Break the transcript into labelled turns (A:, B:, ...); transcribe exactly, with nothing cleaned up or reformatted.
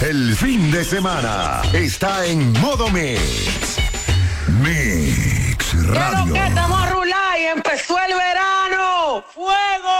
A: El fin de semana está en modo Mix. Mix Radio.
B: Quiero que estamos a rular y empezó el verano. ¡Fuego!